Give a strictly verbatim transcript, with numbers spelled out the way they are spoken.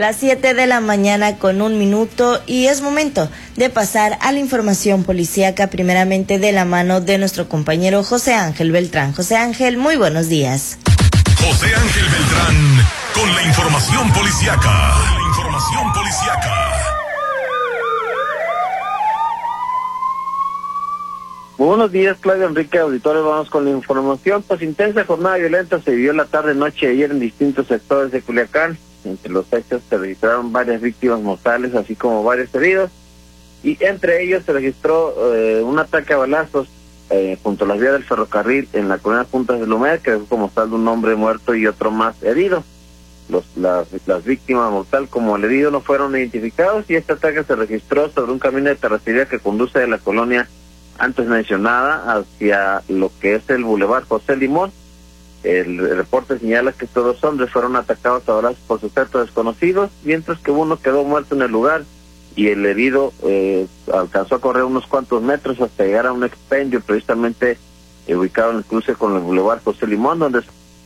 Las siete de la mañana con un minuto y es momento de pasar a la información policíaca, primeramente de la mano de nuestro compañero José Ángel Beltrán. José Ángel, muy buenos días. José Ángel Beltrán con la información policíaca. La información policíaca. Buenos días, Claudio Enrique, auditores. Vamos con la información. Pues intensa jornada violenta se vivió la tarde-noche ayer en distintos sectores de Culiacán. Entre los hechos se registraron varias víctimas mortales, así como varios heridos. Y entre ellos se registró eh, un ataque a balazos eh, junto a las vías del ferrocarril en la colonia Puntas de Lumer, que dejó como saldo un hombre muerto y otro más herido. Los, las, las víctimas mortal como el herido no fueron identificados, y este ataque se registró sobre un camino de terracería que conduce de la colonia antes mencionada hacia lo que es el Boulevard José Limón. El, el reporte señala que estos dos hombres fueron atacados a balazos por sujetos desconocidos, mientras que uno quedó muerto en el lugar y el herido eh, alcanzó a correr unos cuantos metros hasta llegar a un expendio precisamente eh, ubicado en el cruce con el Boulevard José Limón, donde